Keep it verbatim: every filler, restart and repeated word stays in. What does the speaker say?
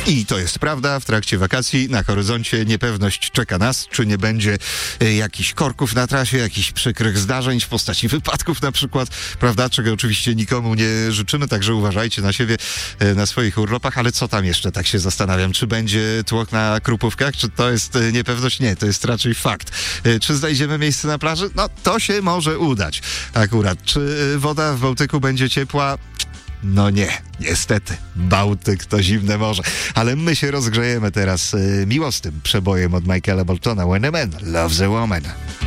I to jest prawda, w trakcie wakacji na horyzoncie niepewność czeka nas, czy nie będzie y, jakichś korków na trasie, jakichś przykrych zdarzeń w postaci wypadków na przykład, prawda, czego oczywiście nikomu nie życzymy, także uważajcie na siebie, y, na swoich urlopach, ale co tam jeszcze, tak się zastanawiam, czy będzie tłok na Krupówkach, czy to jest y, niepewność? Nie, to jest raczej fakt. Y, czy znajdziemy miejsce na plaży? No, to się może udać akurat. Czy y, woda w Bałtyku będzie ciepła? No nie, niestety. Bałtyk to zimne morze. Ale my się rozgrzejemy teraz y, miłosnym przebojem od Michaela Boltona. When a man loves a woman.